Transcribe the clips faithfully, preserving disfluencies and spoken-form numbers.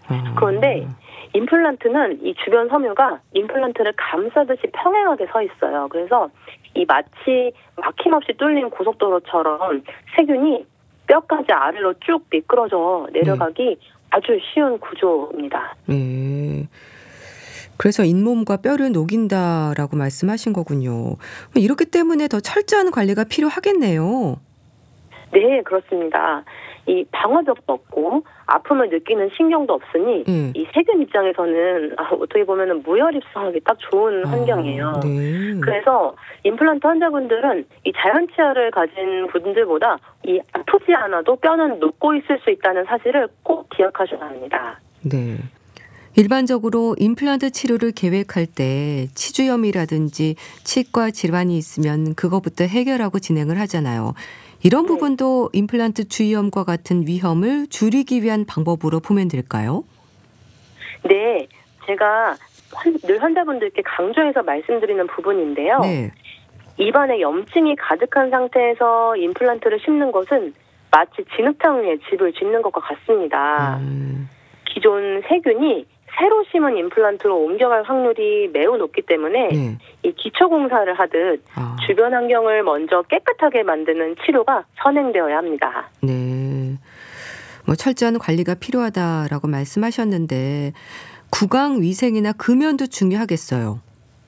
아. 그런데 임플란트는 이 주변 섬유가 임플란트를 감싸듯이 평행하게 서 있어요. 그래서 이 마치 막힘없이 뚫린 고속도로처럼 세균이 뼈까지 아래로 쭉 미끄러져 내려가기 네. 아주 쉬운 구조입니다. 네. 그래서 잇몸과 뼈를 녹인다라고 말씀하신 거군요. 이렇기 때문에 더 철저한 관리가 필요하겠네요. 네, 그렇습니다. 이 방어벽도 없고 아픔을 느끼는 신경도 없으니 네. 이 세균 입장에서는 어떻게 보면 무혈입성하기 딱 좋은 아, 환경이에요. 네. 그래서 임플란트 환자분들은 이 자연 치아를 가진 분들보다 이 아프지 않아도 뼈는 녹고 있을 수 있다는 사실을 꼭 기억하셔야 합니다. 네. 일반적으로 임플란트 치료를 계획할 때 치주염이라든지 치과 질환이 있으면 그거부터 해결하고 진행을 하잖아요. 이런 네. 부분도 임플란트 주위염과 같은 위험을 줄이기 위한 방법으로 보면 될까요? 네, 제가 늘 환자분들께 강조해서 말씀드리는 부분인데요. 네. 입안에 염증이 가득한 상태에서 임플란트를 심는 것은 마치 진흙탕 위에 집을 짓는 것과 같습니다. 음. 기존 세균이 새로 심은 임플란트로 옮겨갈 확률이 매우 높기 때문에 네. 이 기초 공사를 하듯 아. 주변 환경을 먼저 깨끗하게 만드는 치료가 선행되어야 합니다. 네. 뭐 철저한 관리가 필요하다라고 말씀하셨는데 구강 위생이나 금연도 중요하겠어요.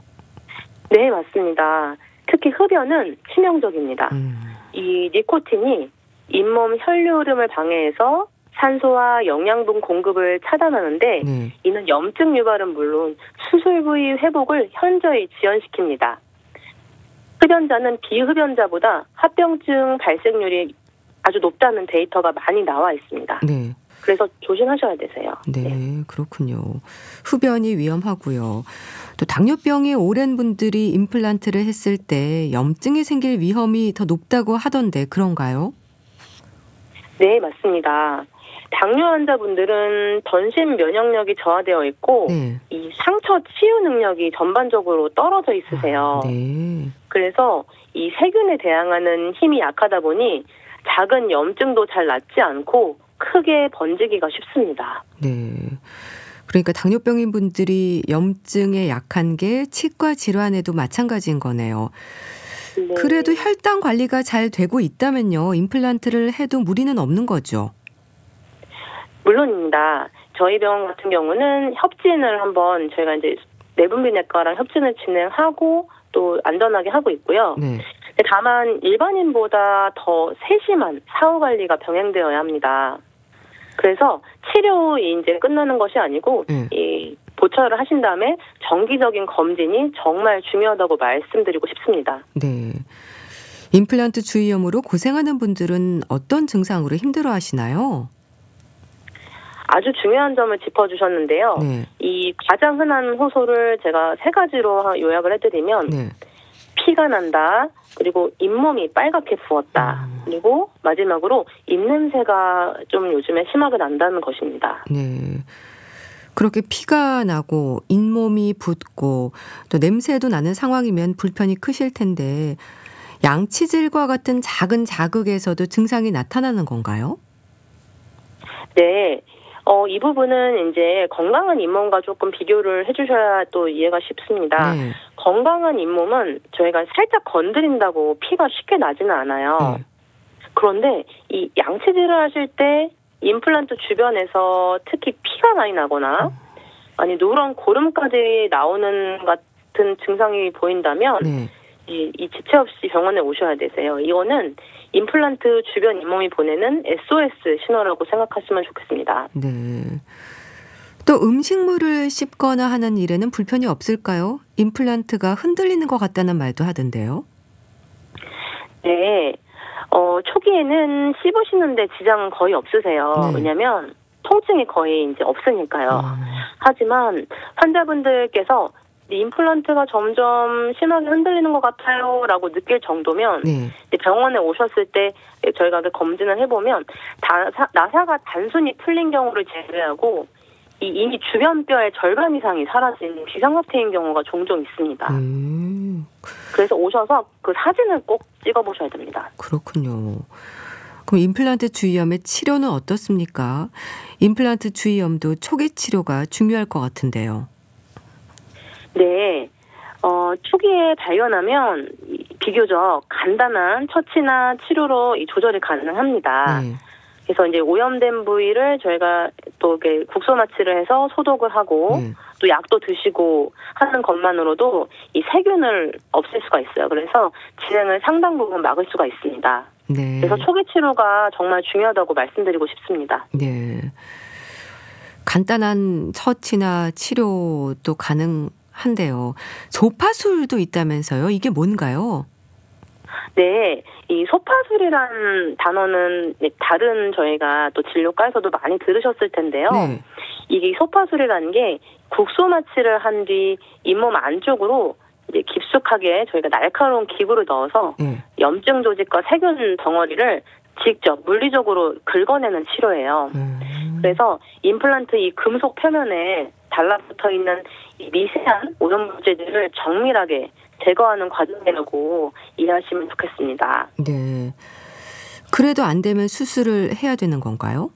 네, 맞습니다. 특히 흡연은 치명적입니다. 음. 이 니코틴이 잇몸 혈류 흐름을 방해해서 산소와 영양분 공급을 차단하는데 네. 이는 염증 유발은 물론 수술 부위 회복을 현저히 지연시킵니다. 흡연자는 비흡연자보다 합병증 발생률이 아주 높다는 데이터가 많이 나와 있습니다. 네. 그래서 조심하셔야 되세요. 네, 네. 그렇군요. 흡연이 위험하고요. 또 당뇨병이 오랜 분들이 임플란트를 했을 때 염증이 생길 위험이 더 높다고 하던데 그런가요? 네, 맞습니다. 당뇨 환자분들은 전신 면역력이 저하되어 있고 네. 이 상처 치유 능력이 전반적으로 떨어져 있으세요. 아, 네. 그래서 이 세균에 대항하는 힘이 약하다 보니 작은 염증도 잘 낫지 않고 크게 번지기가 쉽습니다. 네. 그러니까 당뇨병인 분들이 염증에 약한 게 치과 질환에도 마찬가지인 거네요. 네. 그래도 혈당 관리가 잘 되고 있다면요. 임플란트를 해도 무리는 없는 거죠. 물론입니다. 저희 병원 같은 경우는 협진을 한번 저희가 이제 내분비내과랑 협진을 진행하고 또 안전하게 하고 있고요. 네. 다만 일반인보다 더 세심한 사후 관리가 병행되어야 합니다. 그래서 치료 이제 끝나는 것이 아니고 네. 이 보철을 하신 다음에 정기적인 검진이 정말 중요하다고 말씀드리고 싶습니다. 네. 임플란트 주위염으로 고생하는 분들은 어떤 증상으로 힘들어하시나요? 아주 중요한 점을 짚어주셨는데요. 네. 이 가장 흔한 호소를 제가 세 가지로 요약을 해드리면 네. 피가 난다. 그리고 잇몸이 빨갛게 부었다. 음. 그리고 마지막으로 입냄새가 좀 요즘에 심하게 난다는 것입니다. 네. 그렇게 피가 나고 잇몸이 붓고 또 냄새도 나는 상황이면 불편이 크실 텐데 양치질과 같은 작은 자극에서도 증상이 나타나는 건가요? 네. 어, 이 부분은 이제 건강한 잇몸과 조금 비교를 해주셔야 또 이해가 쉽습니다. 네. 건강한 잇몸은 저희가 살짝 건드린다고 피가 쉽게 나지는 않아요. 네. 그런데 이 양치질을 하실 때 임플란트 주변에서 특히 피가 많이 나거나 아니 누런 고름까지 나오는 같은 증상이 보인다면 네. 이, 이 지체 없이 병원에 오셔야 되세요. 이거는 임플란트 주변 잇몸이 보내는 에스오에스 신호라고 생각하시면 좋겠습니다. 네. 또 음식물을 씹거나 하는 일에는 불편이 없을까요? 임플란트가 흔들리는 것 같다는 말도 하던데요. 네. 어, 초기에는 씹으시는데 지장은 거의 없으세요. 네. 왜냐면 통증이 거의 이제 없으니까요. 음. 하지만 환자분들께서 임플란트가 점점 심하게 흔들리는 것 같아요 라고 느낄 정도면 네. 병원에 오셨을 때 저희가 검진을 해보면 나사, 나사가 단순히 풀린 경우를 제외하고 이 이미 주변 뼈의 절반 이상이 사라진 비상사태인 경우가 종종 있습니다. 음. 그래서 오셔서 그 사진을 꼭 찍어보셔야 됩니다. 그렇군요. 그럼 임플란트 주위염의 치료는 어떻습니까? 임플란트 주의염도 초기 치료가 중요할 것 같은데요. 네. 어, 초기에 발견하면 비교적 간단한 처치나 치료로 이 조절이 가능합니다. 네. 그래서 이제 오염된 부위를 저희가 또 이렇게 국소 마취를 해서 소독을 하고 네. 또 약도 드시고 하는 것만으로도 이 세균을 없앨 수가 있어요. 그래서 진행을 상당 부분 막을 수가 있습니다. 네. 그래서 초기 치료가 정말 중요하다고 말씀드리고 싶습니다. 네. 간단한 처치나 치료도 가능한데요. 소파술도 있다면서요? 이게 뭔가요? 네, 이 소파술이라는 단어는 다른 저희가 또 진료과에서도 많이 들으셨을 텐데요. 네. 이게 소파술이라는 게 국소 마취를 한 뒤 잇몸 안쪽으로 이제 깊숙하게 저희가 날카로운 기구를 넣어서 네. 염증 조직과 세균 덩어리를 직접 물리적으로 긁어내는 치료예요. 음. 그래서 임플란트 이 금속 표면에 달라붙어 있는 이 미세한 오염 물질들을 정밀하게 제거하는 과정이라고 이해하시면 좋겠습니다. 네. 그래도 안 되면 수술을 해야 되는 건가요?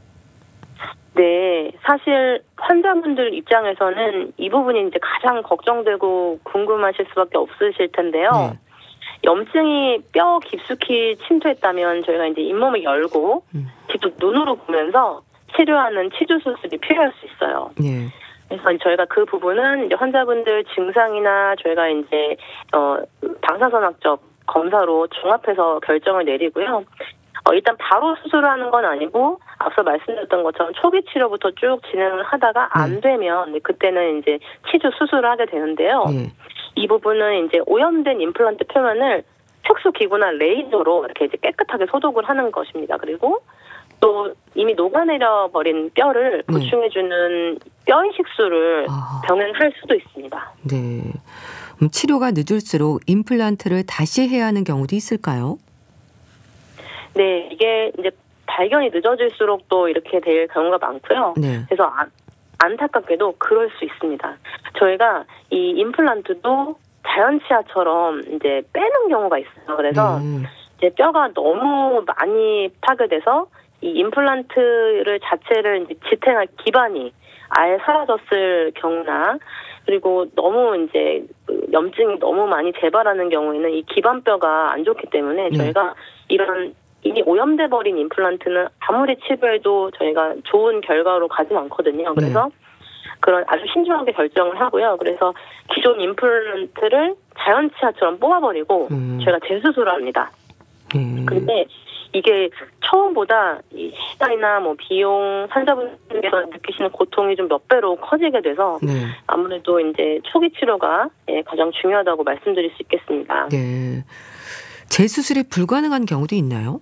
네, 사실 환자분들 입장에서는 이 부분이 이제 가장 걱정되고 궁금하실 수밖에 없으실 텐데요. 네. 염증이 뼈 깊숙이 침투했다면 저희가 이제 잇몸을 열고 음. 직접 눈으로 보면서 치료하는 치주 수술이 필요할 수 있어요. 네. 그래서 저희가 그 부분은 이제 환자분들 증상이나 저희가 이제 어 방사선학적 검사로 종합해서 결정을 내리고요. 어 일단 바로 수술을 하는 건 아니고 앞서 말씀드렸던 것처럼 초기 치료부터 쭉 진행을 하다가 안 네. 되면 그때는 이제 치주 수술을 하게 되는데요. 네. 이 부분은 이제 오염된 임플란트 표면을 특수 기구나 레이저로 이렇게 이제 깨끗하게 소독을 하는 것입니다. 그리고 또 이미 녹아내려 버린 뼈를 네. 보충해주는 뼈 이식술을 아. 병행할 수도 있습니다. 네. 음, 치료가 늦을수록 임플란트를 다시 해야 하는 경우도 있을까요? 네, 이게 이제 발견이 늦어질수록 또 이렇게 될 경우가 많고요. 네. 그래서 안, 안타깝게도 그럴 수 있습니다. 저희가 이 임플란트도 자연치아처럼 이제 빼는 경우가 있어요. 그래서 네. 이제 뼈가 너무 많이 파괴돼서 이 임플란트를 자체를 이제 지탱할 기반이 아예 사라졌을 경우나 그리고 너무 이제 염증이 너무 많이 재발하는 경우에는 이 기반뼈가 안 좋기 때문에 네. 저희가 이런 이미 오염돼 버린 임플란트는 아무리 치료해도 저희가 좋은 결과로 가진 않거든요. 그래서 그런 아주 신중하게 결정을 하고요. 그래서 기존 임플란트를 자연치아처럼 뽑아버리고 음. 저희가 재수술을 합니다. 네. 근데 이게 처음보다 이 시간이나 뭐 비용, 환자분께서 느끼시는 고통이 좀 몇 배로 커지게 돼서 네. 아무래도 이제 초기 치료가 예, 가장 중요하다고 말씀드릴 수 있겠습니다. 네. 재수술이 불가능한 경우도 있나요?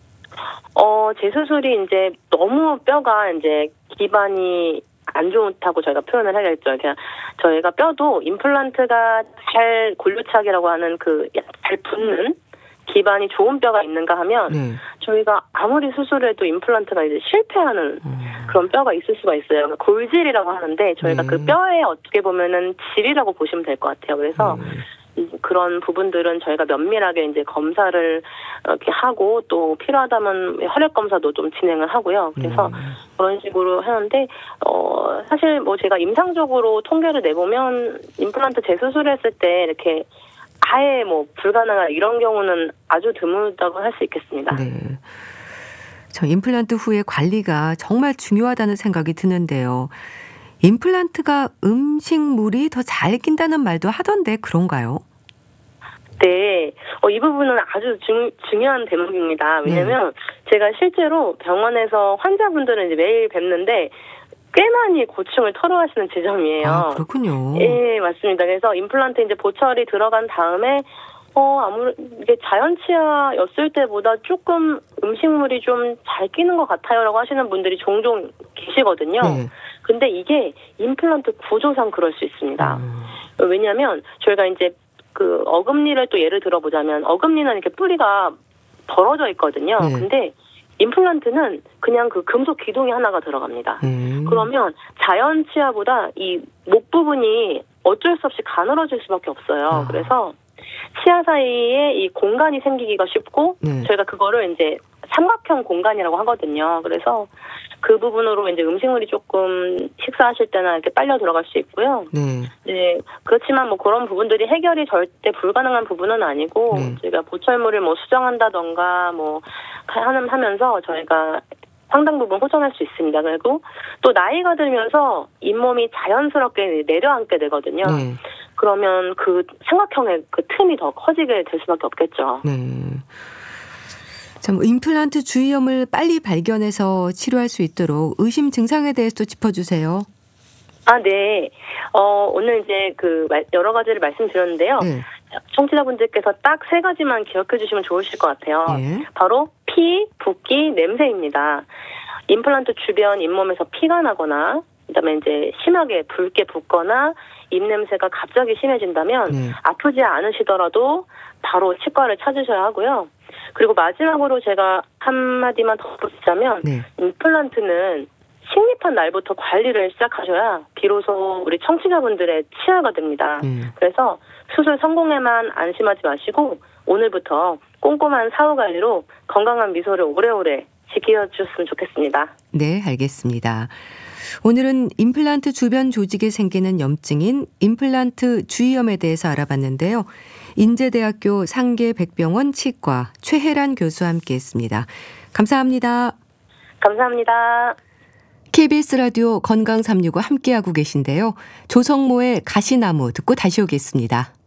어, 재수술이 이제 너무 뼈가 이제 기반이 안 좋다고 저희가 표현을 해야겠죠. 그냥 저희가 뼈도 임플란트가 잘 골류착이라고 하는 그 잘 붙는 기반이 좋은 뼈가 있는가 하면 네. 저희가 아무리 수술해도 임플란트가 이제 실패하는 음. 그런 뼈가 있을 수가 있어요. 골질이라고 하는데 저희가 네. 그 뼈에 어떻게 보면은 질이라고 보시면 될 것 같아요. 그래서 네. 그런 부분들은 저희가 면밀하게 이제 검사를 이렇게 하고 또 필요하다면 혈액 검사도 좀 진행을 하고요. 그래서 음. 그런 식으로 하는데 어 사실 뭐 제가 임상적으로 통계를 내보면 임플란트 재수술했을 때 이렇게 아예 뭐 불가능한 이런 경우는 아주 드물다고 할 수 있겠습니다. 네. 저 임플란트 후의 관리가 정말 중요하다는 생각이 드는데요. 임플란트가 음식물이 더 잘 낀다는 말도 하던데 그런가요? 네, 어, 이 부분은 아주 중, 중요한 대목입니다. 왜냐하면 네. 제가 실제로 병원에서 환자분들은 이제 매일 뵙는데 꽤 많이 고충을 토로하시는 지점이에요. 아, 그렇군요. 예, 맞습니다. 그래서 임플란트 이제 보철이 들어간 다음에 어, 아무 이게 자연치아였을 때보다 조금 음식물이 좀 잘 끼는 것 같아요라고 하시는 분들이 종종 계시거든요. 네. 근데 이게 임플란트 구조상 그럴 수 있습니다. 음. 왜냐하면 저희가 이제 그 어금니를 또 예를 들어보자면 어금니는 이렇게 뿌리가 벌어져 있거든요. 네. 근데 임플란트는 그냥 그 금속 기둥이 하나가 들어갑니다. 음. 그러면 자연 치아보다 이 목 부분이 어쩔 수 없이 가늘어질 수밖에 없어요. 아. 그래서 치아 사이에 이 공간이 생기기가 쉽고 네. 저희가 그거를 이제 삼각형 공간이라고 하거든요. 그래서 그 부분으로 이제 음식물이 조금 식사하실 때나 이렇게 빨려 들어갈 수 있고요. 네. 네, 그렇지만 뭐 그런 부분들이 해결이 절대 불가능한 부분은 아니고 네. 저희가 보철물을 뭐 수정한다던가 뭐 하는 하면서 저희가 상당 부분 호전할 수 있습니다. 그리고 또 나이가 들면서 잇몸이 자연스럽게 내려앉게 되거든요. 네. 그러면 그 삼각형의 그 틈이 더 커지게 될 수밖에 없겠죠. 네. 참 임플란트 주위염을 빨리 발견해서 치료할 수 있도록 의심 증상에 대해서도 짚어주세요. 아, 네. 어, 오늘 이제 그 여러 가지를 말씀드렸는데요. 네. 청취자분들께서 딱 세 가지만 기억해 주시면 좋으실 것 같아요. 네. 바로 피, 붓기, 냄새입니다. 임플란트 주변 잇몸에서 피가 나거나 그다음에 이제 심하게 붉게 붓거나 입냄새가 갑자기 심해진다면 네. 아프지 않으시더라도 바로 치과를 찾으셔야 하고요. 그리고 마지막으로 제가 한마디만 덧붙이자면 네. 임플란트는 식립한 날부터 관리를 시작하셔야 비로소 우리 청취자분들의 치아가 됩니다. 네. 그래서 수술 성공에만 안심하지 마시고 오늘부터 꼼꼼한 사후 관리로 건강한 미소를 오래오래 지켜주셨으면 좋겠습니다. 네, 알겠습니다. 오늘은 임플란트 주변 조직에 생기는 염증인 임플란트 주위염에 대해서 알아봤는데요. 인제대학교 상계백병원 치과 최혜란 교수와 함께했습니다. 감사합니다. 감사합니다. 케이비에스 라디오 건강 삼육오 함께하고 계신데요. 조성모의 가시나무 듣고 다시 오겠습니다.